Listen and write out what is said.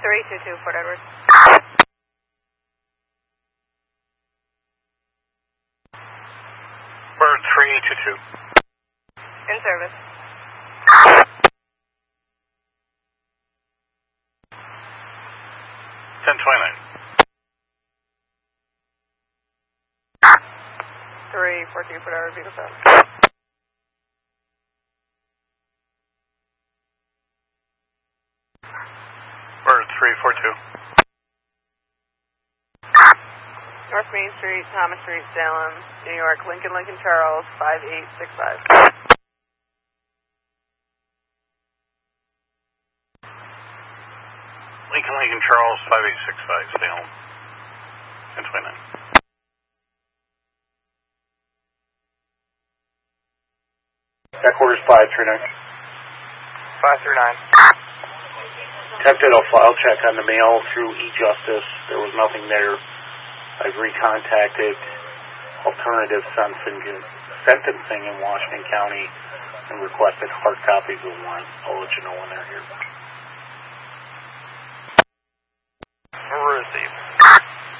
322, Fort Edward. Bird 322. In service. Ten 29. 342, Fort Edward, Beagle 7. Bird 342. North Main Street, Thomas Street, Salem, New York, Lincoln Charles, 5865. Lincoln Charles, 5865, Salem. 1029. Headquarters 539. 539. Attempted a file check on the mail through eJustice. There was nothing there. I've recontacted alternative sentencing in Washington County and requested hard copies of the warrant. I'll let you know when they're here.